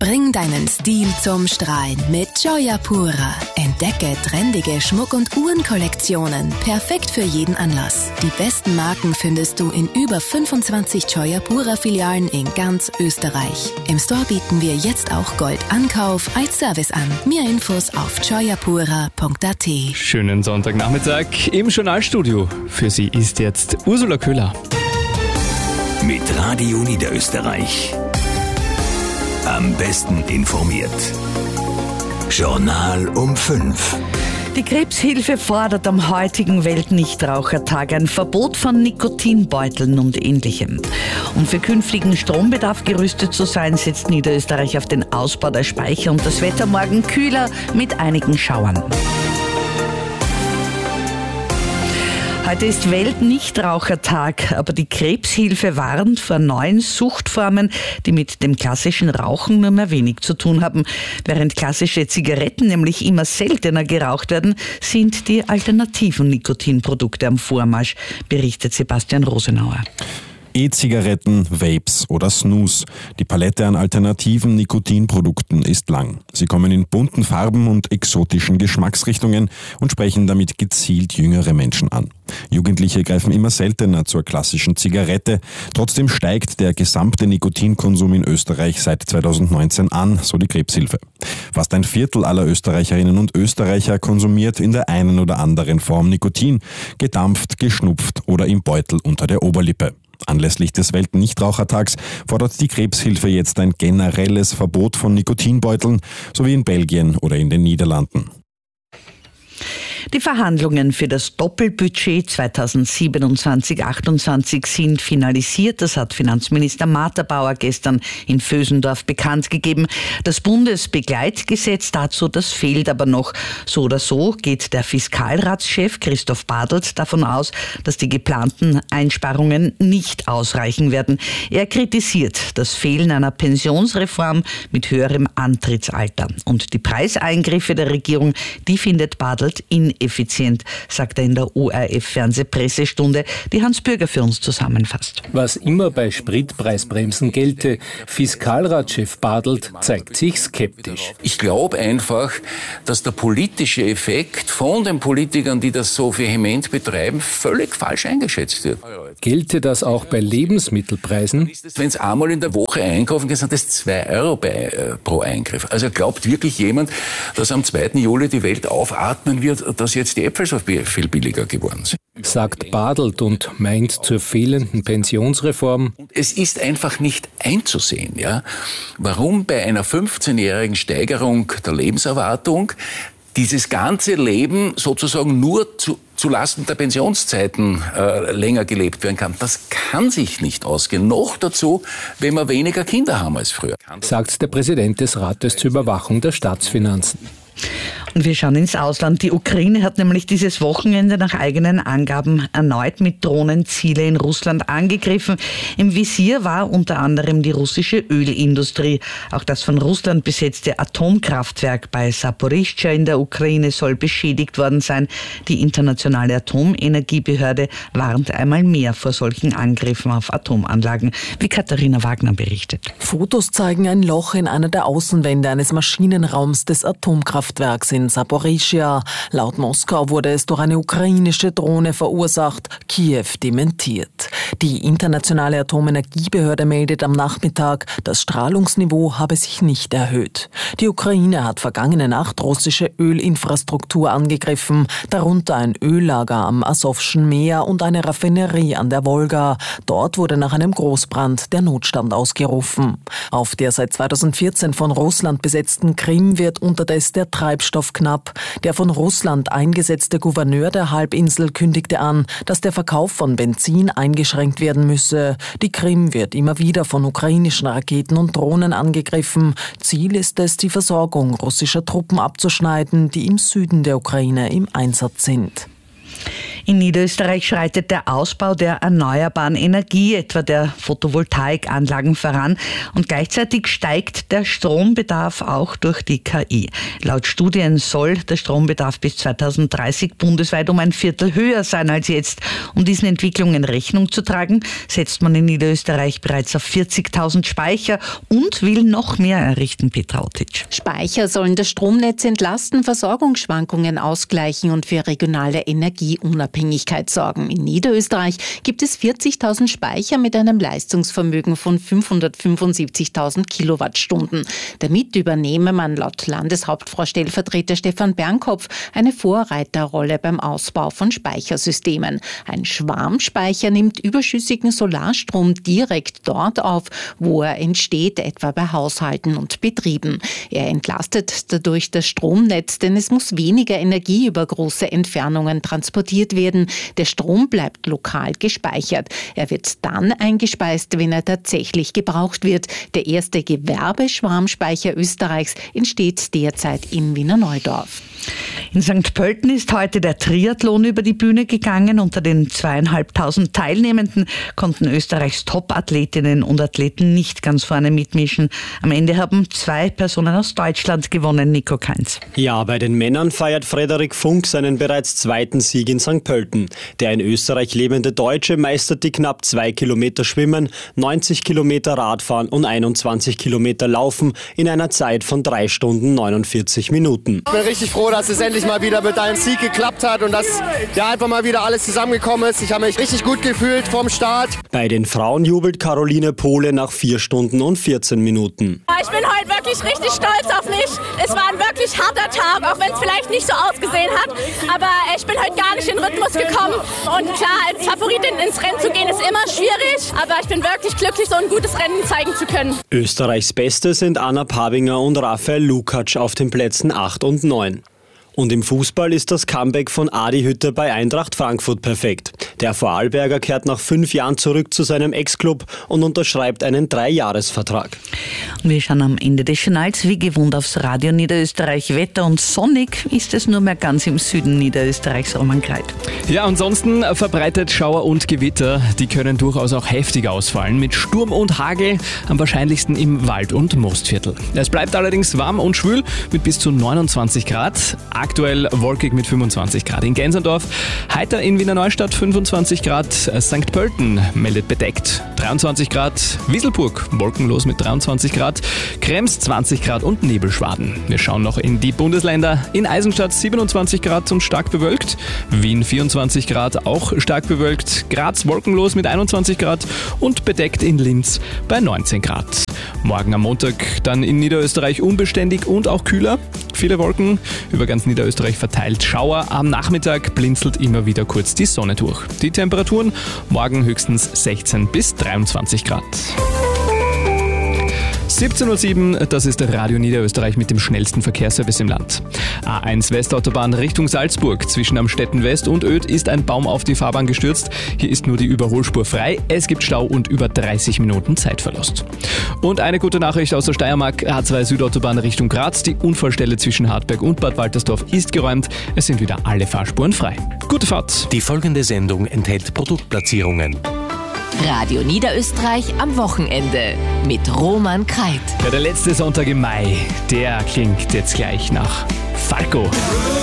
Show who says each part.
Speaker 1: Bring deinen Stil zum Strahlen mit Gioia Pura. Entdecke trendige Schmuck- und Uhrenkollektionen. Perfekt für jeden Anlass. Die besten Marken findest du in über 25 Gioia Pura Filialen in ganz Österreich. Im Store bieten wir jetzt auch Goldankauf als Service an. Mehr Infos auf gioiapura.at.
Speaker 2: Schönen Sonntagnachmittag im Journalstudio. Für Sie ist jetzt Ursula Köhler.
Speaker 3: Mit Radio Niederösterreich. Am besten informiert. Journal um 5.
Speaker 4: Die Krebshilfe fordert am heutigen Weltnichtrauchertag ein Verbot von Nikotinbeuteln und Ähnlichem. Um für künftigen Strombedarf gerüstet zu sein, setzt Niederösterreich auf den Ausbau der Speicher und das Wetter morgen kühler mit einigen Schauern. Heute ist Weltnichtrauchertag, aber die Krebshilfe warnt vor neuen Suchtformen, die mit dem klassischen Rauchen nur mehr wenig zu tun haben. Während klassische Zigaretten nämlich immer seltener geraucht werden, sind die alternativen Nikotinprodukte am Vormarsch, berichtet Sebastian Rosenauer.
Speaker 5: E-Zigaretten, Vapes oder Snus. Die Palette an alternativen Nikotinprodukten ist lang. Sie kommen in bunten Farben und exotischen Geschmacksrichtungen und sprechen damit gezielt jüngere Menschen an. Jugendliche greifen immer seltener zur klassischen Zigarette. Trotzdem steigt der gesamte Nikotinkonsum in Österreich seit 2019 an, so die Krebshilfe. Fast ein Viertel aller Österreicherinnen und Österreicher konsumiert in der einen oder anderen Form Nikotin, gedampft, geschnupft oder im Beutel unter der Oberlippe. Anlässlich des Weltnichtrauchertags fordert die Krebshilfe jetzt ein generelles Verbot von Nikotinbeuteln, so wie in Belgien oder in den Niederlanden.
Speaker 4: Die Verhandlungen für das Doppelbudget 2027-28 sind finalisiert. Das hat Finanzminister Martha Bauer gestern in Vösendorf bekannt gegeben. Das Bundesbegleitgesetz dazu, das fehlt aber noch. So oder so geht der Fiskalratschef Christoph Bartelt davon aus, dass die geplanten Einsparungen nicht ausreichen werden. Er kritisiert das Fehlen einer Pensionsreform mit höherem Antrittsalter. Und die Preiseingriffe der Regierung, die findet Bartelt ineffizient, sagt er in der ORF-Fernsehpressestunde, die Hans Bürger für uns zusammenfasst.
Speaker 6: Was immer bei Spritpreisbremsen gelte, Fiskalratschef Bartelt zeigt sich skeptisch.
Speaker 7: Ich glaube einfach, dass der politische Effekt von den Politikern, die das so vehement betreiben, völlig falsch eingeschätzt wird.
Speaker 6: Gelte das auch bei Lebensmittelpreisen?
Speaker 7: Wenn Sie einmal in der Woche einkaufen gehen, sind das 2 Euro pro Eingriff. Also glaubt wirklich jemand, dass am 2. Juli die Welt aufatmen wird, dass jetzt die Äpfel so viel billiger geworden sind?
Speaker 6: Sagt Bartelt und meint zur fehlenden Pensionsreform.
Speaker 7: Es ist einfach nicht einzusehen, ja, warum bei einer 15-jährigen Steigerung der Lebenserwartung dieses ganze Leben sozusagen nur zulasten der Pensionszeiten länger gelebt werden kann. Das kann sich nicht ausgehen. Noch dazu, wenn wir weniger Kinder haben als früher.
Speaker 6: Sagt der Präsident des Rates zur Überwachung der Staatsfinanzen.
Speaker 4: Und wir schauen ins Ausland. Die Ukraine hat nämlich dieses Wochenende nach eigenen Angaben erneut mit Drohnen Ziele in Russland angegriffen. Im Visier war unter anderem die russische Ölindustrie. Auch das von Russland besetzte Atomkraftwerk bei Saporischschja in der Ukraine soll beschädigt worden sein. Die internationale Atomenergiebehörde warnt einmal mehr vor solchen Angriffen auf Atomanlagen, wie Katharina Wagner berichtet.
Speaker 8: Fotos zeigen ein Loch in einer der Außenwände eines Maschinenraums des Atomkraftwerks in Saporischschja. Laut Moskau wurde es durch eine ukrainische Drohne verursacht. Kiew dementiert. Die internationale Atomenergiebehörde meldet am Nachmittag, das Strahlungsniveau habe sich nicht erhöht. Die Ukraine hat vergangene Nacht russische Ölinfrastruktur angegriffen, darunter ein Öllager am Asowschen Meer und eine Raffinerie an der Wolga. Dort wurde nach einem Großbrand der Notstand ausgerufen. Auf der seit 2014 von Russland besetzten Krim wird unterdessen der Treibstoff knapp. Der von Russland eingesetzte Gouverneur der Halbinsel kündigte an, dass der Verkauf von Benzin eingeschränkt werden müsse. Die Krim wird immer wieder von ukrainischen Raketen und Drohnen angegriffen. Ziel ist es, die Versorgung russischer Truppen abzuschneiden, die im Süden der Ukraine im Einsatz sind.
Speaker 4: In Niederösterreich schreitet der Ausbau der erneuerbaren Energie, etwa der Photovoltaikanlagen, voran und gleichzeitig steigt der Strombedarf auch durch die KI. Laut Studien soll der Strombedarf bis 2030 bundesweit um ein Viertel höher sein als jetzt. Um diesen Entwicklungen Rechnung zu tragen, setzt man in Niederösterreich bereits auf 40.000 Speicher und will noch mehr errichten, Petra Otic.
Speaker 9: Speicher sollen das Stromnetz entlasten, Versorgungsschwankungen ausgleichen und für regionale Energieunabhängigkeit sorgen. In Niederösterreich gibt es 40.000 Speicher mit einem Leistungsvermögen von 575.000 Kilowattstunden. Damit übernehme man laut Landeshauptfrau-Stellvertreter Stefan Bernkopf eine Vorreiterrolle beim Ausbau von Speichersystemen. Ein Schwarmspeicher nimmt überschüssigen Solarstrom direkt dort auf, wo er entsteht, etwa bei Haushalten und Betrieben. Er entlastet dadurch das Stromnetz, denn es muss weniger Energie über große Entfernungen transportiert werden. Der Strom bleibt lokal gespeichert. Er wird dann eingespeist, wenn er tatsächlich gebraucht wird. Der erste Gewerbeschwarmspeicher Österreichs entsteht derzeit in Wiener Neudorf.
Speaker 4: In St. Pölten ist heute der Triathlon über die Bühne gegangen. Unter den 2.500 Teilnehmenden konnten Österreichs Top-Athletinnen und Athleten nicht ganz vorne mitmischen. Am Ende haben 2 Personen aus Deutschland gewonnen, Nico Kainz.
Speaker 10: Ja, bei den Männern feiert Frederik Funk seinen bereits 2. Sieg in St. Pölten. Der in Österreich lebende Deutsche meistert die knapp 2 Kilometer Schwimmen, 90 Kilometer Radfahren und 21 Kilometer Laufen in einer Zeit von 3 Stunden 49 Minuten.
Speaker 11: Ich bin richtig froh, dass es endlich mal wieder mit einem Sieg geklappt hat und dass ja einfach mal wieder alles zusammengekommen ist. Ich habe mich richtig gut gefühlt vom Start.
Speaker 10: Bei den Frauen jubelt Caroline Pohle nach 4 Stunden und 14 Minuten.
Speaker 12: Ich bin heute wirklich richtig stolz auf mich. Es war ein wirklich harter Tag, auch wenn es vielleicht nicht so ausgesehen hat. Aber ich bin heute gar nicht in den Rhythmus gekommen. Und klar, als Favoritin ins Rennen zu gehen, ist immer schwierig. Aber ich bin wirklich glücklich, so ein gutes Rennen zeigen zu können.
Speaker 10: Österreichs Beste sind Anna Pabinger und Raphael Lukacs auf den Plätzen 8 und 9. Und im Fußball ist das Comeback von Adi Hütter bei Eintracht Frankfurt perfekt. Der Vorarlberger kehrt nach 5 Jahren zurück zu seinem Ex-Club und unterschreibt einen 3-Jahres-Vertrag.
Speaker 4: Wir schauen am Ende des Journals wie gewohnt aufs Radio Niederösterreich. Wetter und sonnig ist es nur mehr ganz im Süden Niederösterreichs, Roman Kreit.
Speaker 2: Ja, ansonsten verbreitet Schauer und Gewitter. Die können durchaus auch heftig ausfallen. Mit Sturm und Hagel am wahrscheinlichsten im Wald- und Mostviertel. Es bleibt allerdings warm und schwül mit bis zu 29 Grad. Aktuell wolkig mit 25 Grad in Gensendorf. Heiter in Wiener Neustadt 25 Grad. St. Pölten meldet bedeckt 23 Grad. Wieselburg wolkenlos mit 23 Grad. Krems 20 Grad und Nebelschwaden. Wir schauen noch in die Bundesländer. In Eisenstadt 27 Grad und stark bewölkt. Wien 24 Grad, auch stark bewölkt. Graz wolkenlos mit 21 Grad und bedeckt in Linz bei 19 Grad. Morgen am Montag dann in Niederösterreich unbeständig und auch kühler. Viele Wolken, über ganz Niederösterreich verteilt Schauer. Am Nachmittag blinzelt immer wieder kurz die Sonne durch. Die Temperaturen morgen höchstens 16 bis 23 Grad. 17.07 Uhr, das ist der Radio Niederösterreich mit dem schnellsten Verkehrsservice im Land. A1 Westautobahn Richtung Salzburg. Zwischen Amstetten West und Oedt ist ein Baum auf die Fahrbahn gestürzt. Hier ist nur die Überholspur frei. Es gibt Stau und über 30 Minuten Zeitverlust. Und eine gute Nachricht aus der Steiermark. A2 Südautobahn Richtung Graz. Die Unfallstelle zwischen Hartberg und Bad Waltersdorf ist geräumt. Es sind wieder alle Fahrspuren frei. Gute Fahrt.
Speaker 3: Die folgende Sendung enthält Produktplatzierungen.
Speaker 1: Radio Niederösterreich am Wochenende mit Roman Kreit.
Speaker 2: Ja, der letzte Sonntag im Mai, der klingt jetzt gleich nach Falco.